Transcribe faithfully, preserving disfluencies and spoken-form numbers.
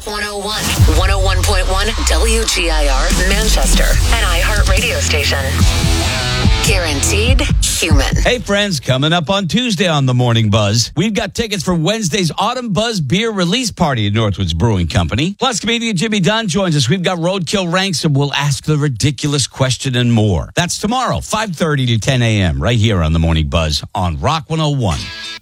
one oh one, one oh one point one W G I R, Manchester, an iHeartRadio station. Guaranteed human. Hey, friends, coming up on Tuesday on the Morning Buzz, we've got tickets for Wednesday's Autumn Buzz Beer Release Party at Northwoods Brewing Company. Plus, comedian Jimmy Dunn joins us. We've got Roadkill Ranks, and we'll ask the ridiculous question and more. That's tomorrow, five thirty to ten a.m., right here on the Morning Buzz on Rock one oh one.